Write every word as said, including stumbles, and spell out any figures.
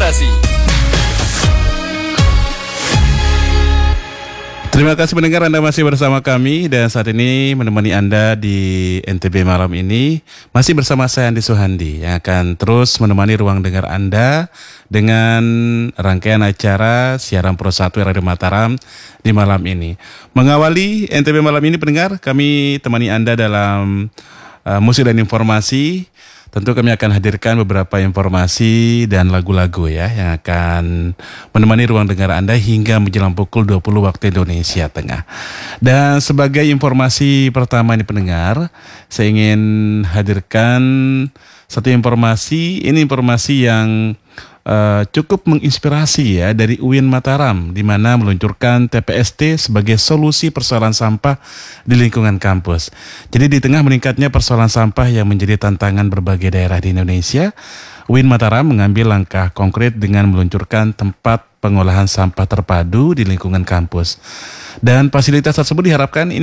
Inspirasi. Terima kasih pendengar, Anda masih bersama kami dan saat ini menemani Anda di N T B malam ini masih bersama saya Andi Suhandi yang akan terus menemani ruang dengar Anda dengan rangkaian acara siaran Pro satu Radio Mataram di malam ini. Mengawali N T B malam ini pendengar, kami temani Anda dalam uh, musik dan informasi. Tentu kami akan hadirkan beberapa informasi dan lagu-lagu ya yang akan menemani ruang dengar Anda hingga menjelang pukul dua puluh waktu Indonesia Tengah. Dan sebagai informasi pertama ini pendengar, saya ingin hadirkan satu informasi. Ini informasi yang uh, cukup menginspirasi ya dari U I N Mataram, di mana meluncurkan T P S T sebagai solusi persoalan sampah di lingkungan kampus. Jadi di tengah meningkatnya persoalan sampah yang menjadi tantangan berbagai daerah di Indonesia, U I N Mataram mengambil langkah konkret dengan meluncurkan tempat pengolahan sampah terpadu di lingkungan kampus. Dan fasilitas tersebut diharapkan ini